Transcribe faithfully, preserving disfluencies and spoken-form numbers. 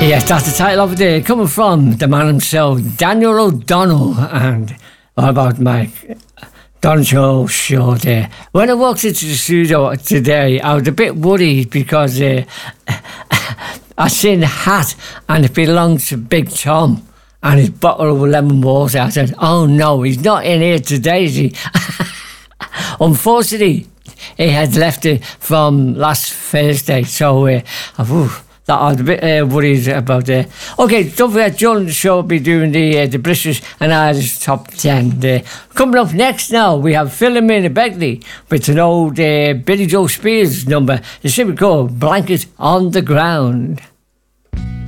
Yes, that's the title of the day, coming from the man himself, Daniel O'Donnell, and all about my Don Joe show there. When I walked into the studio today, I was a bit worried because uh, I seen the hat and it belongs to Big Tom and his bottle of lemon water. I said, oh no, he's not in here today, is he? Unfortunately, he had left it from last Thursday, so uh, whew, that I was a bit uh, worried about it. Uh. Okay, don't forget, during the show, we'll be doing the uh, the British and Irish top ten. Uh, coming up next now, we have Philomena Beckley with an old uh, Billy Joe Spears number. The simply called Blanket on the Ground.